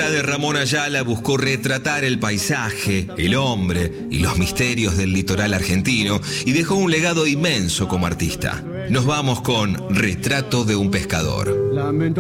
obra de Ramón Ayala buscó retratar el paisaje, el hombre y los misterios del litoral argentino y dejó un legado inmenso como artista. Nos vamos con Retrato de un pescador.